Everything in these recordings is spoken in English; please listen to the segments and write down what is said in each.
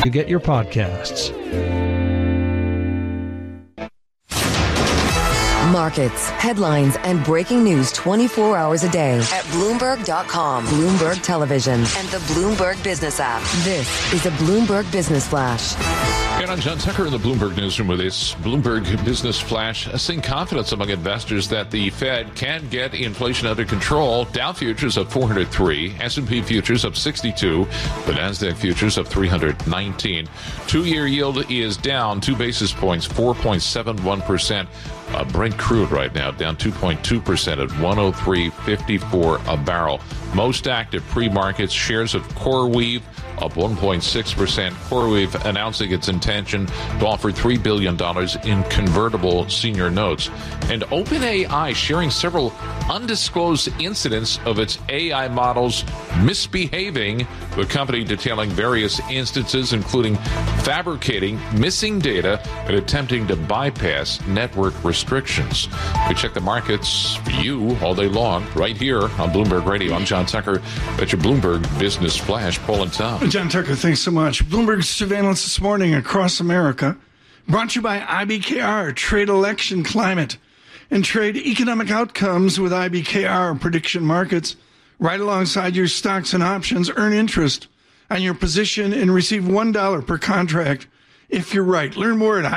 you get your podcasts. Markets, headlines, and breaking news 24 hours a day at Bloomberg.com, Bloomberg Television, and the Bloomberg Business app. This is a Bloomberg Business Flash. And I'm John Tucker in the Bloomberg Newsroom with this Bloomberg Business Flash. Seeing confidence among investors that the Fed can get inflation under control. Dow futures up 403, S&P futures up 62, the NASDAQ futures up 319. Two-year yield is down 2 basis points, 4.71%. Brent crude right now down 2.2% at 103.54 a barrel. Most active pre-markets, shares of CoreWeave up 1.6%. CoreWeave announcing its intention to offer $3 billion in convertible senior notes. And OpenAI sharing several undisclosed incidents of its AI models misbehaving, the company detailing various instances, including fabricating missing data and attempting to bypass network restrictions. We check the markets for you all day long right here on Bloomberg Radio. I'm John Tucker. That's your Bloomberg Business Flash. Paul and Tom. John Tucker, thanks so much. Bloomberg surveillance this morning across America, brought to you by IBKR, Trade Election Climate, and trade economic outcomes with IBKR prediction markets. Right alongside your stocks and options, earn interest on your position and receive $1 per contract if you're right. Learn more at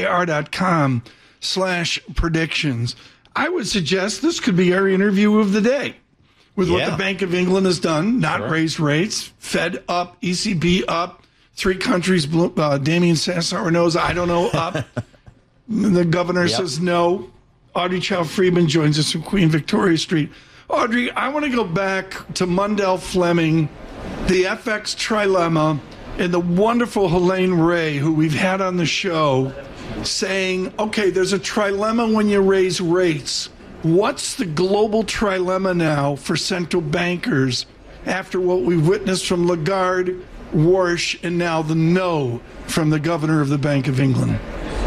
ibkr.com/predictions. I would suggest this could be our interview of the day. With what the Bank of England has done, not raised rates, Fed up, ECB up, three countries, Damien Sassauer knows, I don't know, up. The governor says no. Audrey Chow-Friedman joins us from Queen Victoria Street. Audrey, I want to go back to Mundell Fleming, the FX trilemma, and the wonderful Helene Ray, who we've had on the show, saying, okay, there's a trilemma when you raise rates. What's the global trilemma now for central bankers after what we've witnessed from Lagarde, Warsh, and now the no from the governor of the Bank of England?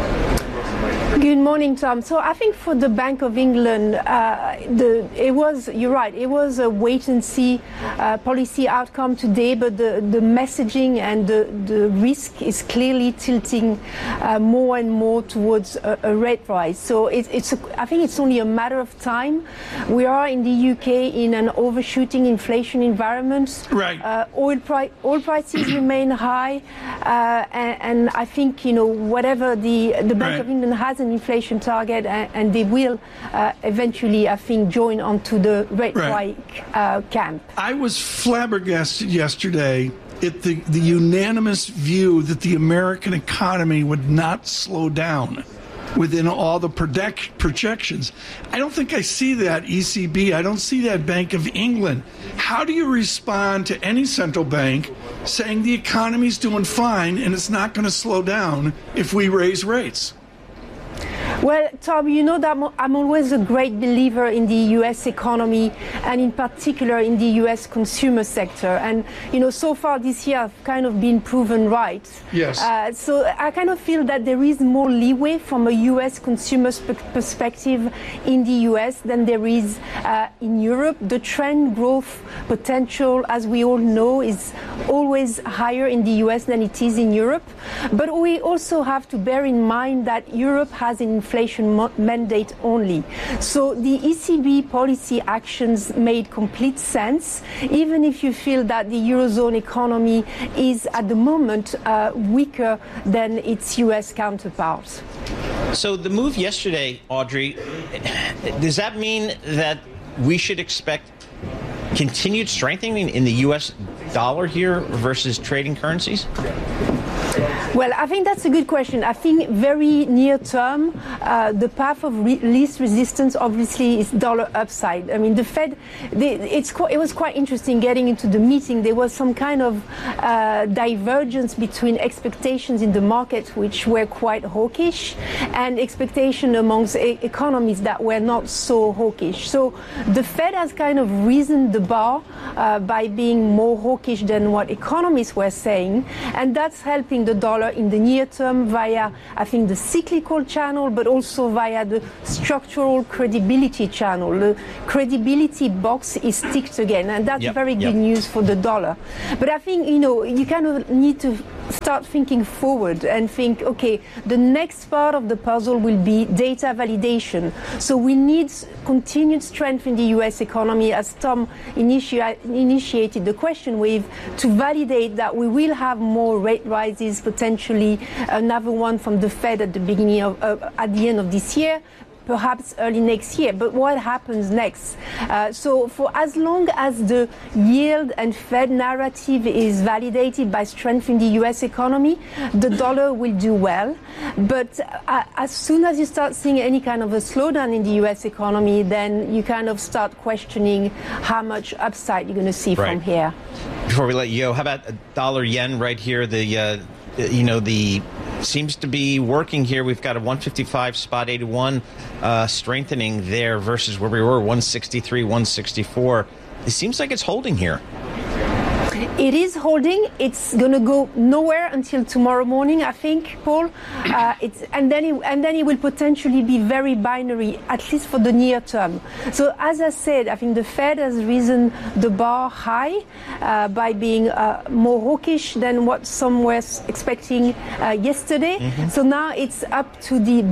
Good morning, Tom. So I think for the Bank of England, you're right, it was a wait-and-see policy outcome today, but the messaging and the risk is clearly tilting more and more towards a rate rise. So I think it's only a matter of time. We are in the UK in an overshooting inflation environment. Right. Oil prices remain high, and I think, whatever the Bank of England has an inflation target, and they will eventually, I think, join onto the rate hike camp. I was flabbergasted yesterday at the unanimous view that the American economy would not slow down within all the projections. I don't think I see that ECB. I don't see that Bank of England. How do you respond to any central bank saying the economy's doing fine and it's not going to slow down if we raise rates? Well, Tom, you know that I'm always a great believer in the U.S. economy and in particular in the U.S. consumer sector. And, so far this year I've kind of been proven right. Yes. So I kind of feel that there is more leeway from a U.S. consumer perspective in the U.S. than there is in Europe. The trend growth potential, as we all know, is always higher in the U.S. than it is in Europe. But we also have to bear in mind that Europe has an inflation mandate only. So the ECB policy actions made complete sense, even if you feel that the Eurozone economy is at the moment weaker than its US counterparts. So the move yesterday, Audrey, does that mean that we should expect continued strengthening in the US dollar here versus trading currencies? Well, I think that's a good question. I think very near term, the path of least resistance obviously is dollar upside. I mean, the Fed, it was quite interesting getting into the meeting. There was some kind of divergence between expectations in the market, which were quite hawkish, and expectation amongst economies that were not so hawkish. So the Fed has kind of risen the bar by being more hawkish than what economists were saying, and that's helping the dollar in the near term via, I think, the cyclical channel, but also via the structural credibility channel. The credibility box is ticked again, and that's very good news for the dollar. But I think, you kind of need to start start thinking forward and think, okay, the next part of the puzzle will be data validation. So we need continued strength in the U.S. economy, as Tom initiated the question with, to validate that we will have more rate rises, potentially another one from the Fed at the beginning of, at the end of this year, perhaps early next year. But what happens next? So for as long as the yield and Fed narrative is validated by strength in the U.S. economy, the dollar will do well. But as soon as you start seeing any kind of a slowdown in the U.S. economy, then you kind of start questioning how much upside you're going to see from here. Before we let you go, how about dollar-yen right here? The seems to be working here. We've got a 155 spot 81 strengthening there versus where we were, 163, 164. It seems like it's holding here. It is holding. It's going to go nowhere until tomorrow morning, I think, Paul. And then it will potentially be very binary, at least for the near term. So as I said, I think the Fed has risen the bar high by being more hawkish than what some were expecting yesterday. Mm-hmm. So now it's up to the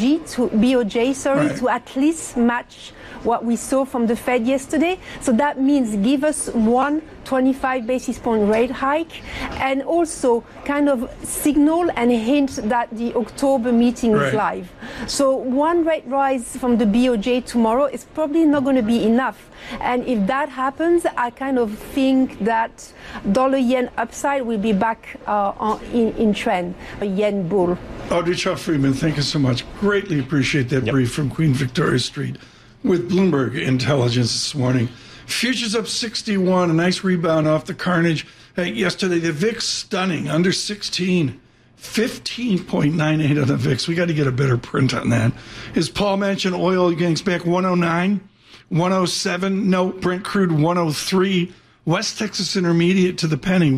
BOJ, to at least match what we saw from the Fed yesterday. So that means give us one 25 basis point rate hike and also kind of signal and hint that the October meeting is live. So one rate rise from the BOJ tomorrow is probably not going to be enough. And if that happens, I kind of think that dollar-yen upside will be back in trend, a yen bull. Audrey Chow-Friedman, thank you so much. Greatly appreciate that brief from Queen Victoria Street with Bloomberg Intelligence this morning. Futures up 61, a nice rebound off the carnage yesterday. The VIX stunning, under 16, 15.98 on the VIX. We got to get a better print on that. As Paul mentioned, oil gangs back 109, 107. No, Brent crude 103. West Texas Intermediate to the penny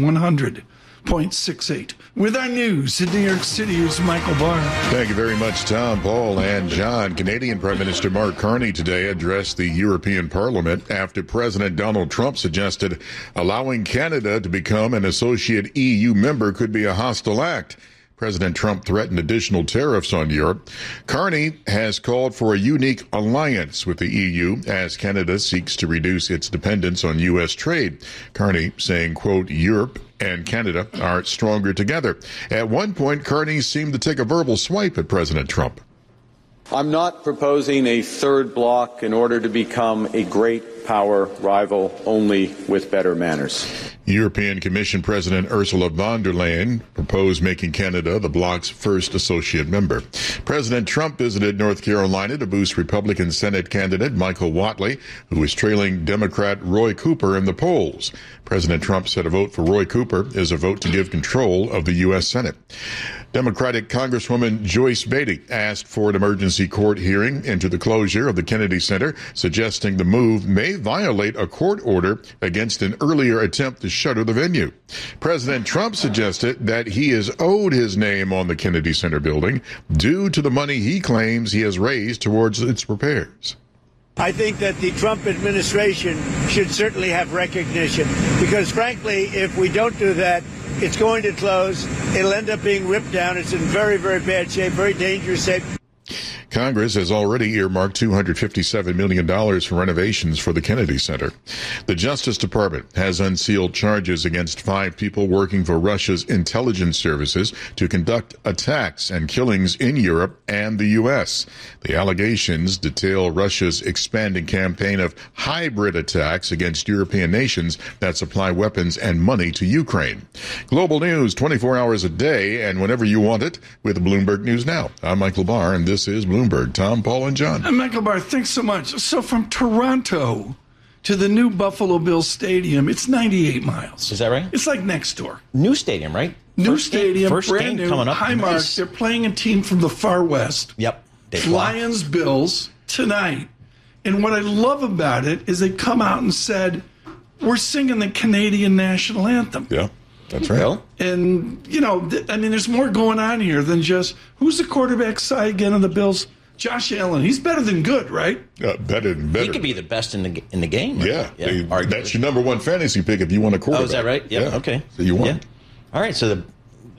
100.68. With our news in New York City, here's Michael Barr. Thank you very much, Tom, Paul, and John. Canadian Prime Minister Mark Carney today addressed the European Parliament after President Donald Trump suggested allowing Canada to become an associate EU member could be a hostile act. President Trump threatened additional tariffs on Europe. Carney has called for a unique alliance with the EU as Canada seeks to reduce its dependence on U.S. trade. Carney saying, quote, Europe and Canada are stronger together. At one point, Carney seemed to take a verbal swipe at President Trump. I'm not proposing a third bloc in order to become a great power rival only with better manners. European Commission President Ursula von der Leyen proposed making Canada the bloc's first associate member. President Trump visited North Carolina to boost Republican Senate candidate Michael Whatley, who is trailing Democrat Roy Cooper in the polls. President Trump said a vote for Roy Cooper is a vote to give control of the U.S. Senate. Democratic Congresswoman Joyce Beatty asked for an emergency court hearing into the closure of the Kennedy Center, suggesting the move may violate a court order against an earlier attempt to shutter the venue. President Trump suggested that he is owed his name on the Kennedy Center building due to the money he claims he has raised towards its repairs. I think that the Trump administration should certainly have recognition because, frankly, if we don't do that, it's going to close. It'll end up being ripped down. It's in very, very bad shape, very dangerous shape. Congress has already earmarked $257 million for renovations for the Kennedy Center. The Justice Department has unsealed charges against 5 people working for Russia's intelligence services to conduct attacks and killings in Europe and the U.S. The allegations detail Russia's expanding campaign of hybrid attacks against European nations that supply weapons and money to Ukraine. Global news 24 hours a day and whenever you want it with Bloomberg News Now. I'm Michael Barr, and this is Bloomberg. Tom, Paul, and John. Michael Barr, thanks so much. So from Toronto to the new Buffalo Bills Stadium, it's 98 miles. Is that right? It's like next door. New stadium, right? New stadium, first brand game new, coming up. high marks. They're playing a team from the far west. Yep. Lions, Bills, tonight. And what I love about it is they come out and said, we're singing the Canadian national anthem. Yeah. That's right. And, you know, there's more going on here than just, who's the quarterback side again of the Bills? Josh Allen. He's better than good, right? Better than better. He could be the best in the game. Right? That's your number one fantasy pick if you want a quarterback. Oh, is that right? Yeah. Okay. So you want. Yeah. All right. So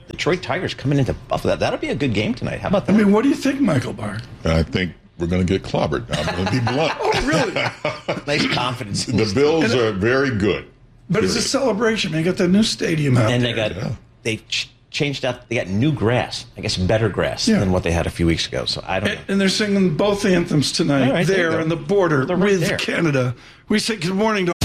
Detroit Tigers coming into Buffalo. That'll be a good game tonight. How about that? I mean, what do you think, Michael Barr? I think we're going to get clobbered. I'm going to be blunt. Oh, really? Nice confidence. The Bills are very good. But it's a celebration. They got the new stadium out and there. they changed out. They got new grass. I guess better grass than what they had a few weeks ago. So I don't know. And they're singing both anthems tonight All right, there on the border They're right with there. Canada. We say good morning to